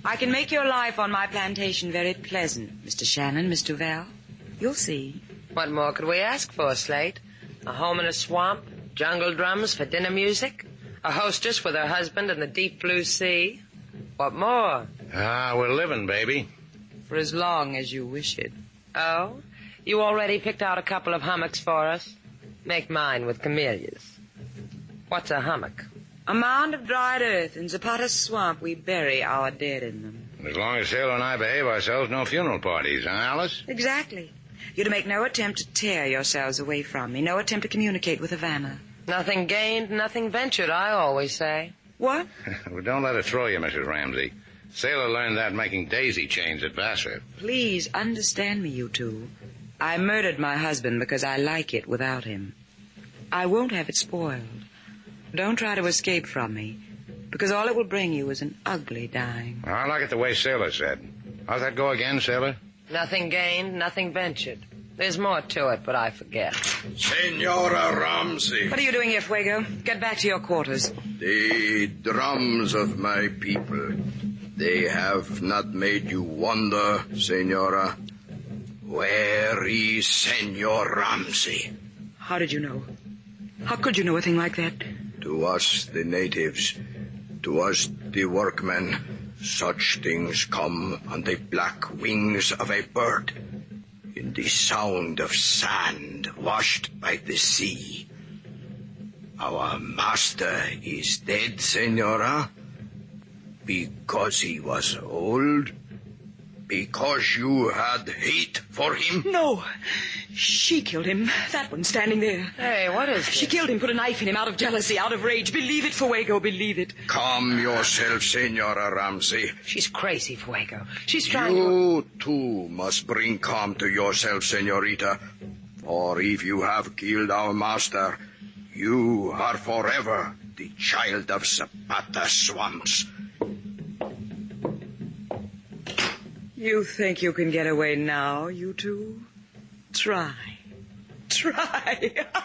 I can make your life on my plantation very pleasant, Mr. Shannon, Miss Duval. You'll see. What more could we ask for, Slate? A home in a swamp, jungle drums for dinner music, a hostess with her husband in the deep blue sea. What more? We're living, baby. For as long as you wish it. Oh? You already picked out a couple of hummocks for us? Make mine with camellias. What's a hummock? A mound of dried earth in Zapata's swamp. We bury our dead in them. As long as Sailor and I behave ourselves, no funeral parties, huh, Alice? Exactly. You're to make no attempt to tear yourselves away from me. No attempt to communicate with Havana. Nothing gained, nothing ventured, I always say. What? Well, don't let her throw you, Mrs. Ramsey. Sailor learned that making daisy chains at Vassar. Please understand me, you two. I murdered my husband because I like it without him. I won't have it spoiled. Don't try to escape from me, because all it will bring you is an ugly dying. I like it the way Sailor said. How's that go again, Sailor? Nothing gained, nothing ventured. There's more to it, but I forget. Senora Ramsey. What are you doing here, Fuego? Get back to your quarters. The drums of my people, they have not made you wonder, Senora. Where is Senor Ramsey? How did you know? How could you know a thing like that? To us, the natives, to us, the workmen, such things come on the black wings of a bird, in the sound of sand washed by the sea. Our master is dead, Senora, because he was old, because you had hate for him. No, she killed him. That one standing there. Hey, what is this? She killed him, put a knife in him out of jealousy, out of rage. Believe it, Fuego, believe it. Calm yourself, Senora Ramsey. She's crazy, Fuego. She's trying You, too, must bring calm to yourself, Senorita. For if you have killed our master, you are forever the child of Zapata swamps. You think you can get away now, you two? Try. Try.